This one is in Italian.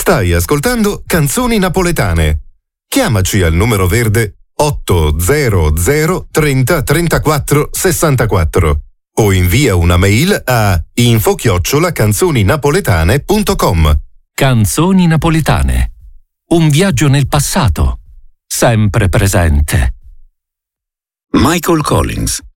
Stai ascoltando Canzoni Napoletane. Chiamaci al numero verde 800 30 34 64 o invia una mail a info@canzoninapoletane.com. Canzoni Napoletane. Un viaggio nel passato, sempre presente. Michael Collins,